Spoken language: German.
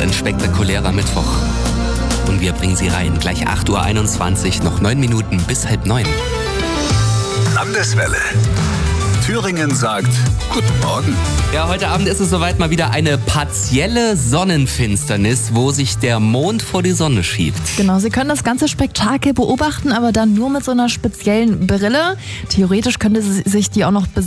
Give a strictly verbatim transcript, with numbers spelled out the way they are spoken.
ein spektakulärer Mittwoch. Und wir bringen Sie rein. Gleich acht Uhr einundzwanzig, noch neun Minuten bis halb neun. Landeswelle. Thüringen sagt Guten Morgen. Ja, heute Abend ist es soweit, mal wieder eine partielle Sonnenfinsternis, wo sich der Mond vor die Sonne schiebt. Genau, Sie können das ganze Spektakel beobachten, aber dann nur mit so einer speziellen Brille. Theoretisch könnte Sie sich die auch noch